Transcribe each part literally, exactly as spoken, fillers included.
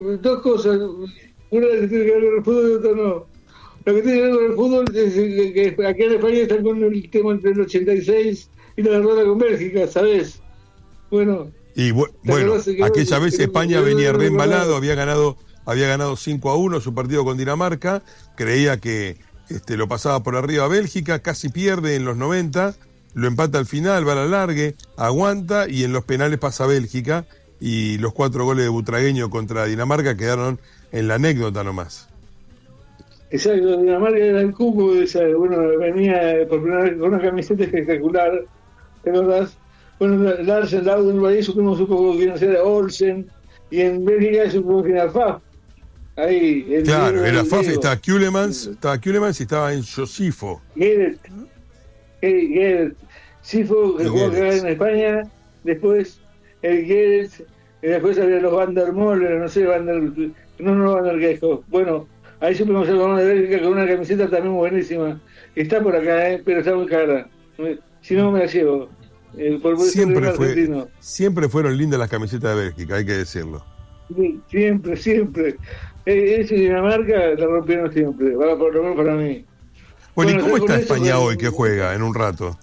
dos cosas. Una que tiene que ver con el fútbol y otra no. Lo que tiene que ver con el fútbol es que, que aquí en España están con el tema entre el ochenta y seis y la derrota con Bélgica, ¿sabes? Bueno. Y bu- bueno, aquella vez España venía reembalado, había ganado, había ganado cinco a uno su partido con Dinamarca, creía que este, lo pasaba por arriba a Bélgica, casi pierde en los noventa, lo empata al final, va a la largue, aguanta y en los penales pasa a Bélgica y los cuatro goles de Butragueño contra Dinamarca quedaron en la anécdota nomás. Exacto, Dinamarca era el cubo, esa, bueno, venía por primera vez con una camiseta espectacular, ¿te acordás? Bueno, Larsen, Lauden, ahí supimos un poco quién era Olsen, y en Bélgica supimos quién era Faf. Ahí, el claro, Diego, era el Faf, Diego. estaba Kulemans, estaba Kulemans y estaba en Josifo. Gerrit, Gerrit, Sifo, que Y jugó acá Gerrit. en España, después el Gerrit, y después había los Van der Moller, no sé, Van der, no, no Van der Gesco. Bueno, ahí supimos algo más de Bélgica con una camiseta también buenísima. Está por acá, ¿eh? Pero está muy cara. Si no, me la llevo. Eh, por por Siempre, ser fue, argentino. siempre fueron lindas las camisetas de Bélgica, hay que decirlo. Sí, siempre, siempre. Eh, ese Dinamarca la rompieron siempre, va por lo menos para mí. Bueno, ¿y Bueno, cómo con está eso, España con- hoy que juega en un rato?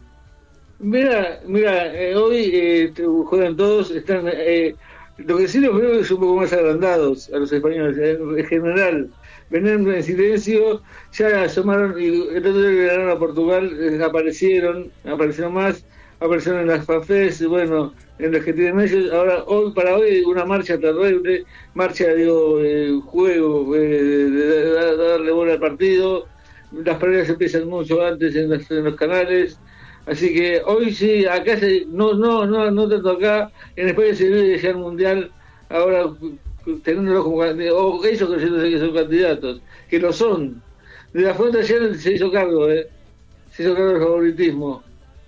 Mira, mira, eh, hoy eh, te- juegan todos, están, eh, lo que sí los veo es un poco más agrandados a los españoles, eh, en general. Venían en silencio, ya asomaron y el otro día que ganaron a Portugal, eh, aparecieron, aparecieron más, aparecieron en las FAFES, bueno, en las que tienen ellos. Ahora, hoy para hoy, una marcha terrible, marcha, digo, eh, juego, eh, de, de- de darle bola al partido. Las peleas empiezan mucho antes en, las- en los canales. Así que hoy sí, acá se, no, no, no, no tanto acá, en España se vive ya el mundial, ahora teniéndolo como candidatos, o ellos creyéndose que son candidatos, que lo son. De la Fuente ayer se hizo cargo, eh, se hizo cargo del favoritismo.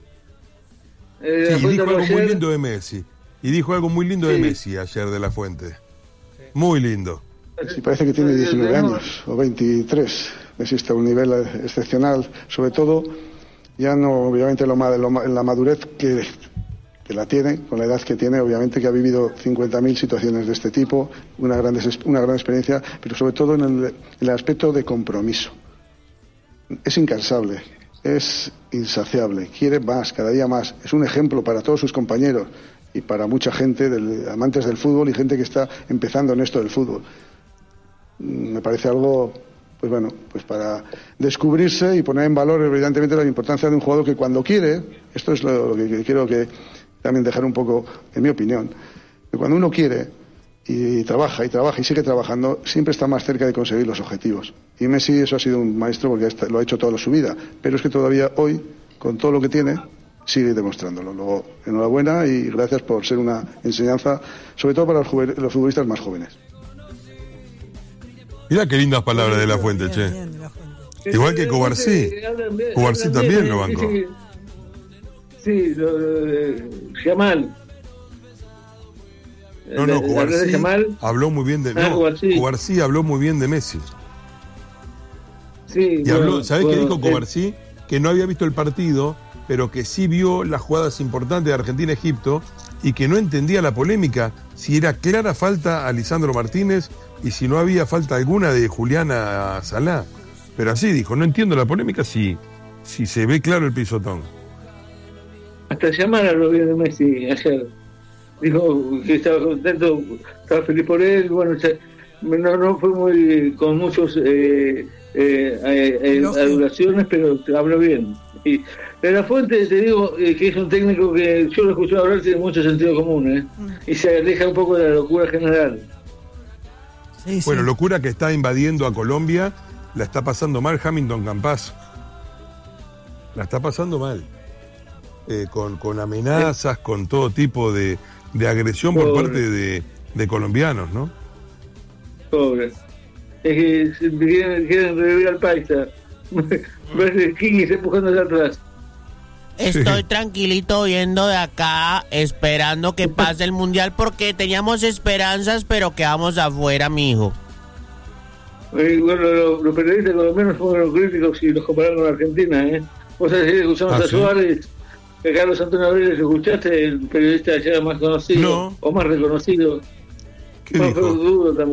Eh, de Sí, la y Fuente dijo habló algo muy ayer, lindo de Messi. Y dijo algo muy lindo de Sí. Messi ayer de la Fuente. Muy lindo. Sí, parece que tiene Eh, diecinueve tenemos- años o veintitrés. Existe un nivel excepcional, sobre todo, ya no obviamente lo, ma- lo ma- la madurez que, que la tiene, con la edad que tiene, obviamente que ha vivido cincuenta mil situaciones de este tipo, una gran, des- una gran experiencia, pero sobre todo en el, en el aspecto de compromiso. Es incansable, es insaciable, quiere más, cada día más. Es un ejemplo para todos sus compañeros y para mucha gente, del, amantes del fútbol y gente que está empezando en esto del fútbol. Me parece algo, pues bueno, pues para descubrirse y poner en valor evidentemente la importancia de un jugador que cuando quiere, esto es lo, lo que quiero que también dejar un poco, en mi opinión, que cuando uno quiere y trabaja y trabaja y sigue trabajando, siempre está más cerca de conseguir los objetivos. Y Messi eso ha sido un maestro porque está- lo ha hecho toda su vida, pero es que todavía hoy, con todo lo que tiene, sigue demostrándolo. Luego, enhorabuena y gracias por ser una enseñanza, sobre todo para los, juve- los futbolistas más jóvenes. Mirá qué lindas palabras de la Fuente, Bien, che. bien, de la Fuente. Igual que Covarsí. Eh, hablan bien, Covarsí hablan también bien, lo eh, bancó. sí, Sí, lo, lo de Yamal. No, no, ¿La- la verdad de Covarsí Yamal? habló muy bien de... Ah, No, Covarsí. Covarsí habló muy bien de Messi. Sí, Y habló, bueno, ¿sabés bueno, qué dijo eh, Covarsí? Que no había visto el partido, pero que sí vio las jugadas importantes de Argentina-Egipto y que no entendía la polémica, si era clara falta a Lisandro Martínez y si no había falta alguna de Juliana Salá. Pero así dijo, no entiendo la polémica si, si se ve claro el pisotón. Hasta llamar a lo bien de Messi ayer. Dijo que estaba contento, estaba feliz por él. Bueno, ya- no, no fue muy con muchos eh, eh, eh, eh, Elogio. adulaciones, pero habló bien. Y de la Fuente te digo eh, que es un técnico que yo lo he escuchado hablar, tiene mucho sentido común, ¿eh? Y se aleja un poco de la locura general. Sí, sí. Bueno, locura que está invadiendo a Colombia, la está pasando mal Hamilton Campas. La está pasando mal. Eh, con, con amenazas, con todo tipo de, de agresión por Pobre. parte de, de colombianos, ¿no? Pobre. Es que se- quieren, quieren revivir al paisa. Ves King y se empujando hacia atrás. Estoy Sí. tranquilito viendo de acá, esperando que pase el mundial, porque teníamos esperanzas, pero quedamos afuera, mijo. Eh, bueno, lo- los periodistas colombianos fueron críticos y los compararon con Argentina, ¿eh? Vos sabés que escuchamos Ah, a ¿sí? Suárez, que Carlos Antonio Abreu, ¿lo escuchaste? El periodista ya más conocido, No. o más reconocido. ¿Qué Fue dijo? duro también.